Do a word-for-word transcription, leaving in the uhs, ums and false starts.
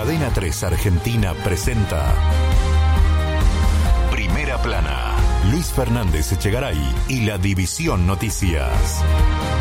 Cadena tres Argentina presenta Primera Plana. Luis Fernández Echegaray y la División Noticias.